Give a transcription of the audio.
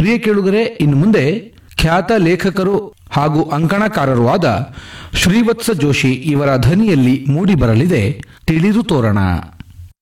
ಪ್ರಿಯ ಕೇಳುಗರೆ, ಇನ್ನು ಮುಂದೆ ಖ್ಯಾತ ಲೇಖಕರು ಹಾಗೂ ಅಂಕಣಕಾರರೂ ಆದ ಶ್ರೀವತ್ಸ ಜೋಶಿ ಇವರ ಧ್ವನಿಯಲ್ಲಿ ಮೂಡಿಬರಲಿದೆ ತಿಳಿದು ತೋರಣ.